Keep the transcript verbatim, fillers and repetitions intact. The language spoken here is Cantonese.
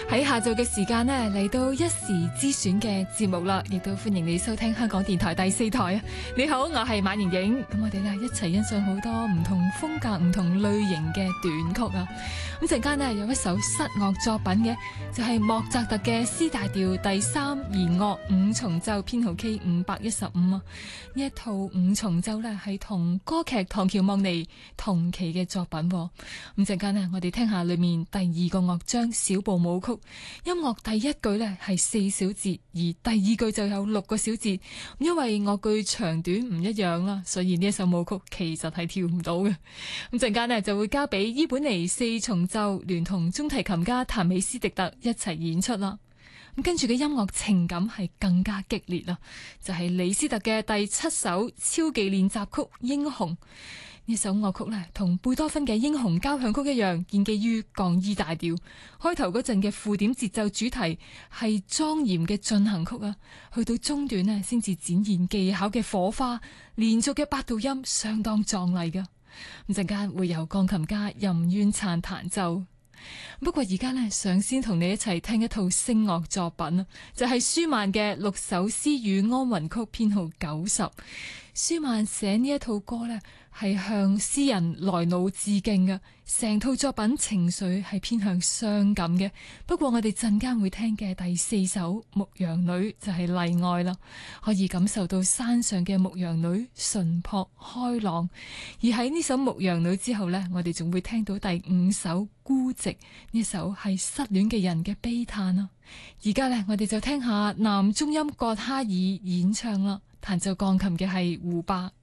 喺下晝嘅時間呢，嚟到一時之選嘅節目啦，亦都歡迎你收聽香港電台第四台啊！你好，我係馬盈盈，咁我哋呢一齊欣賞好多唔同風格、唔同類型嘅短曲啊！咁陣間呢有一首室樂作品嘅，就係、是、莫扎特嘅 C 大調第三弦樂五重奏編號 K 五百一十五啊！呢一套五重奏呢係同歌劇《唐喬莫尼》同期嘅作品。咁陣間呢，我哋聽下裏面第二個樂章小步舞曲。音樂第一句呢係四小節，而第二句就有六個小節。因為樂句長短唔一樣啦，所以呢一首舞曲其實係跳唔到嘅。咁陣間呢就會交俾伊本尼四重奏聯同中提琴家譚美斯迪特一齊演出啦。咁跟住嘅音樂情感係更加激烈啦，就係、是、李斯特嘅第七首超技練習曲《英雄》。呢首樂曲呢，同貝多芬嘅《英雄交響曲》一樣，建基於降 E 大調。開頭嗰陣嘅附點節奏主題係莊嚴嘅進行曲啊，去到中段呢，先至展現技巧嘅火花，連續嘅八度音相當壯麗噶。咁陣間會由鋼琴家任淵燦彈奏。不過而家呢，想先同你一齊聽一套聲樂作品啊，就係、是、舒曼嘅六首詩與安魂曲編號九十。舒曼寫呢一套歌呢，係向詩人萊努致敬嘅，成套作品情緒係偏向傷感嘅。不過我哋陣間會聽嘅第四首《牧羊女》就係例外啦，可以感受到山上嘅牧羊女純樸開朗。而喺呢首《牧羊女》之後呢，我哋仲會聽到第五首《孤寂》，呢首係失戀嘅人嘅悲嘆啦。而家呢，我哋就聽下男中音葛哈爾演唱啦。彈奏鋼琴嘅係胡伯。